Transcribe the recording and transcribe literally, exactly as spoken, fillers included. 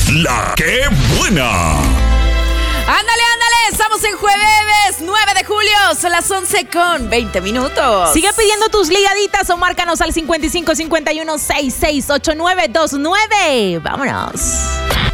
La que buena. Ándale, ándale, estamos en jueves nueve de julio, son las once con veinte minutos. Sigue pidiendo tus ligaditas o márcanos al cincuenta y cinco cincuenta y uno sesenta y seis ochenta y nueve veintinueve. Vámonos.